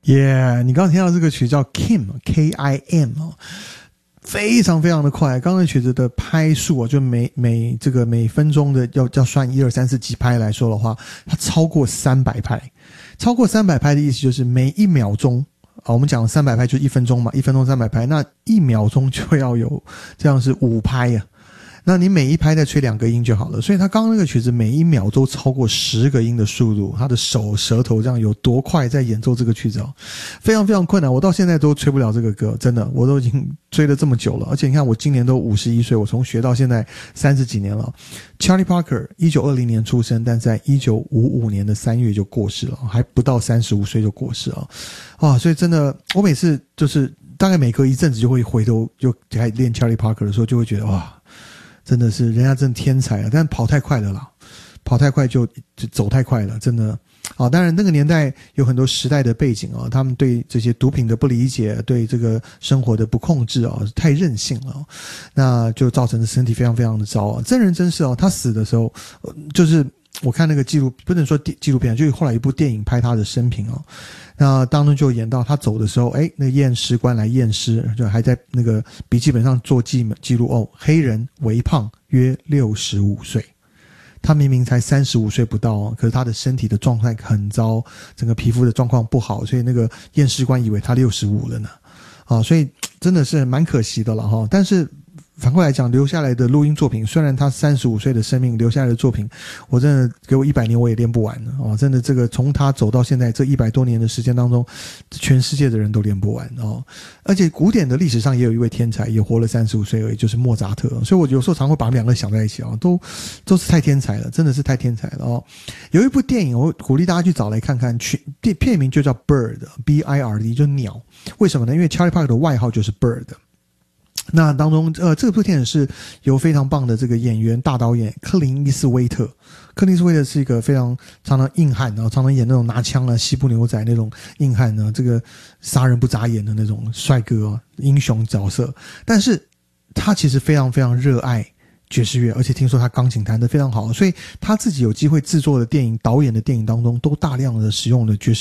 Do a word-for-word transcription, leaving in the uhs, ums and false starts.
耶、yeah, 你刚刚听到这个曲叫 Kim K I M 哦，非常非常的快。刚刚曲子的拍数啊，就每每这个每分钟的要要算一二三四几拍来说的话，它超过三百拍。超过三百拍的意思就是每一秒钟啊，我们讲三百拍就是一分钟嘛，一分钟三百拍，那一秒钟就要有这样是五拍呀、啊。那你每一拍再吹两个音就好了，所以他刚刚那个曲子每一秒都超过十个音的速度，他的手舌头这样有多快在演奏这个曲子哦，非常非常困难，我到现在都吹不了这个歌，真的，我都已经追了这么久了，而且你看我今年都五十一岁，我从学到现在三十几年了。Charlie Parker 一九二零年出生，但在一九五五年的三月就过世了，还不到三十五岁就过世了啊！所以真的，我每次就是大概每隔一阵子就会回头就开始练 Charlie Parker 的时候，就会觉得哇。真的是人家真的天才了，但跑太快了啦，跑太快就就走太快了，真的啊！当然那个年代有很多时代的背景啊，他们对这些毒品的不理解，对这个生活的不控制啊，太任性了、啊，那就造成身体非常非常的糟啊！真人真事哦、啊，他死的时候，呃、就是我看那个纪录，不能说纪录片，就是后来一部电影拍他的生平哦、啊。那当中就演到他走的时候，哎，那个验尸官来验尸，就还在那个笔记本上做记记录哦，黑人微胖约六十五岁，他明明才三十五岁不到哦，可是他的身体的状态很糟，整个皮肤的状况不好，所以那个验尸官以为他六十五了呢，啊，所以真的是蛮可惜的了哈，但是。反过来讲，留下来的录音作品，虽然他三十五岁的生命留下来的作品，我真的给我一百年我也练不完哦！真的，这个从他走到现在这一百多年的时间当中，全世界的人都练不完哦。而且古典的历史上也有一位天才，也活了三十五岁而已，就是莫扎特。所以我有时候常会把两个想在一起啊，都都是太天才了，真的是太天才了哦。有一部电影，我鼓励大家去找来看看，片片名就叫 Bird，B I R D， 就是鸟。为什么呢？因为 Charlie Parker 的外号就是 Bird。那当中，呃，这部电影是由非常棒的这个演员大导演克林伊斯威特。克林伊斯威特是一个非常常常硬汉，然后常常演那种拿枪啊、西部牛仔那种硬汉呢，这个杀人不眨眼的那种帅哥、啊、英雄角色。但是他其实非常非常热爱爵士乐，而且听说他钢琴弹得非常好，所以他自己有机会制作的电影、导演的电影当中，都大量的使用了爵士。